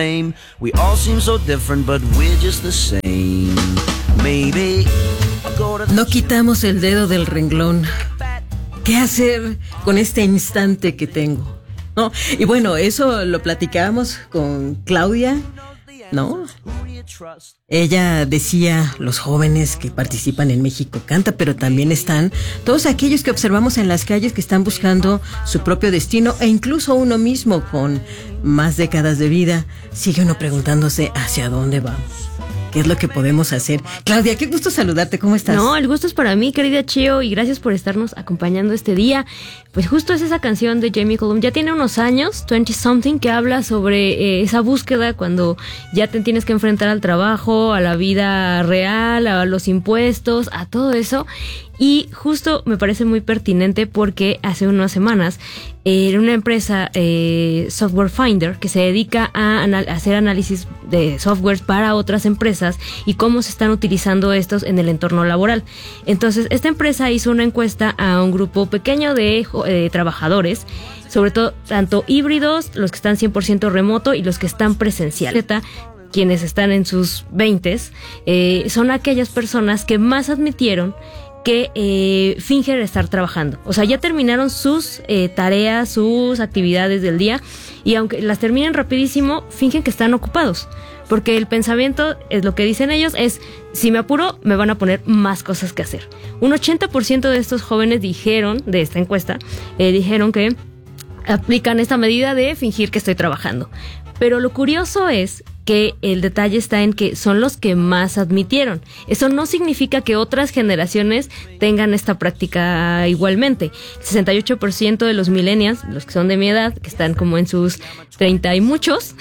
We all seem so different, but we're just the same. Maybe no quitamos el dedo del renglón. ¿Qué hacer con este instante que tengo? ¿No? Y bueno, eso lo platicábamos con Claudia, ¿no? Ella decía, los jóvenes que participan en México Canta, pero también están todos aquellos que observamos en las calles que están buscando su propio destino, e incluso uno mismo con más décadas de vida, sigue uno preguntándose hacia dónde vamos. ¿Qué es lo que podemos hacer? Claudia, qué gusto saludarte, ¿cómo estás? No, el gusto es para mí, querida Chio, y gracias por estarnos acompañando este día. Pues justo es esa canción de Jamie Cullum, ya tiene unos años, 20 Something, que habla sobre esa búsqueda cuando ya te tienes que enfrentar al trabajo, a la vida real, a los impuestos, a todo eso. Y justo me parece muy pertinente porque hace unas semanas era una empresa, Software Finder, que se dedica a hacer análisis de softwares para otras empresas y cómo se están utilizando estos en el entorno laboral. Entonces, esta empresa hizo una encuesta a un grupo pequeño de trabajadores, sobre todo tanto híbridos, los que están 100% remoto y los que están presencial. Quienes están en sus 20s, son aquellas personas que más admitieron que fingen estar trabajando. O sea, ya terminaron sus tareas, sus actividades del día, y aunque las terminen rapidísimo, fingen que están ocupados. Porque el pensamiento, es lo que dicen ellos, es, si me apuro, me van a poner más cosas que hacer. Un 80% de estos jóvenes dijeron, de esta encuesta, dijeron que aplican esta medida de fingir que estoy trabajando. Pero lo curioso es que el detalle está en que son los que más admitieron. Eso no significa que otras generaciones tengan esta práctica igualmente. El 68% de los millennials, los que son de mi edad, que están como en sus 30 y muchos,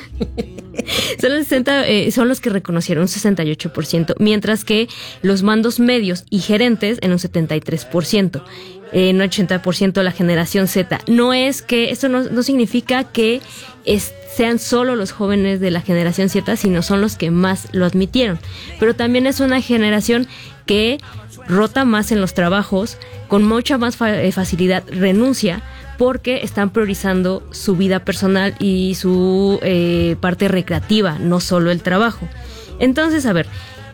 son los que reconocieron un 68%, mientras que los mandos medios y gerentes en un 73%. En un 80% la generación Z. No es que, esto no significa que sean solo los jóvenes de la generación Z, sino son los que más lo admitieron. Pero también es una generación que rota más en los trabajos, con mucha más facilidad renuncia, porque están priorizando su vida personal y su parte recreativa, no solo el trabajo. Entonces, a ver,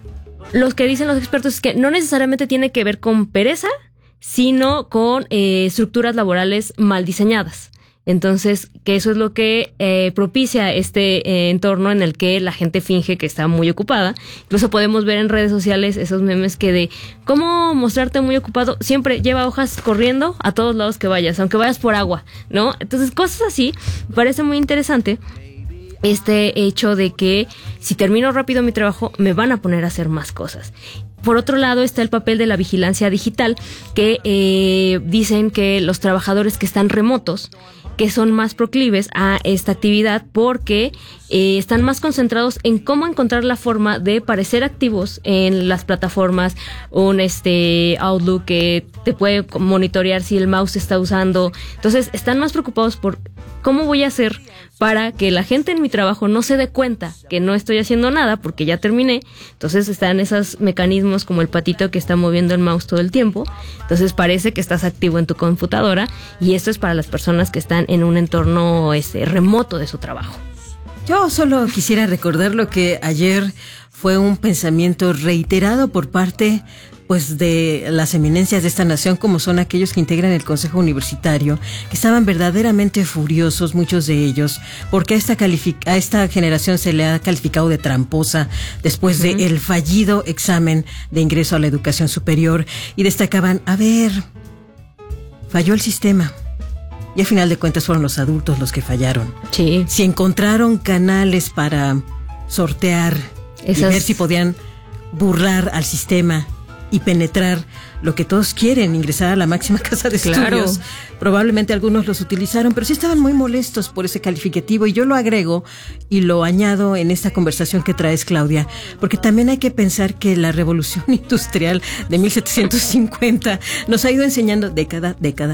lo que dicen los expertos es que no necesariamente tiene que ver con pereza, sino con estructuras laborales mal diseñadas. Entonces, que eso es lo que propicia este entorno en el que la gente finge que está muy ocupada. Incluso podemos ver en redes sociales esos memes que de cómo mostrarte muy ocupado, siempre lleva hojas corriendo a todos lados que vayas, aunque vayas por agua, ¿no? Entonces, cosas así, me parece muy interesante este hecho de que si termino rápido mi trabajo, me van a poner a hacer más cosas. Por otro lado está el papel de la vigilancia digital, que dicen que los trabajadores que están remotos, que son más proclives a esta actividad porque están más concentrados en cómo encontrar la forma de parecer activos en las plataformas, un Outlook que te puede monitorear si el mouse se está usando. Entonces están más preocupados por cómo voy a hacer para que la gente en mi trabajo no se dé cuenta que no estoy haciendo nada porque ya terminé. Entonces están esos mecanismos como el patito que está moviendo el mouse todo el tiempo. Entonces parece que estás activo en tu computadora, y esto es para las personas que están en un entorno remoto de su trabajo. Yo solo quisiera recordar lo que ayer fue un pensamiento reiterado por parte pues de las eminencias de esta nación, como son aquellos que integran el Consejo Universitario, que estaban verdaderamente furiosos, muchos de ellos, porque a esta generación se le ha calificado de tramposa después de el fallido examen de ingreso a la educación superior, y destacaban, a ver, falló el sistema. Y al final de cuentas fueron los adultos los que fallaron. Sí. Si encontraron canales para sortear y ver si podían burlar al sistema y penetrar lo que todos quieren, ingresar a la máxima casa de estudios. Claro. Probablemente algunos los utilizaron, pero sí estaban muy molestos por ese calificativo, y yo lo agrego y lo añado en esta conversación que traes, Claudia, porque también hay que pensar que la revolución industrial de 1750 nos ha ido enseñando década,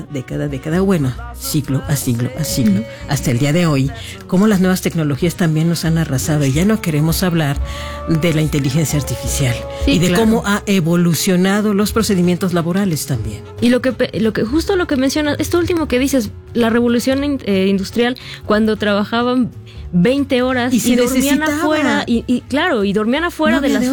bueno, siglo a siglo, hasta el día de hoy, cómo las nuevas tecnologías también nos han arrasado, y ya no queremos hablar de la inteligencia artificial, sí, y de cómo ha evolucionado los procedimientos laborales también. Y justo lo que mencionas, esto último que dices, la revolución industrial, cuando trabajaban 20 horas Y se dormían necesitaba. afuera y claro, y dormían afuera No de había las de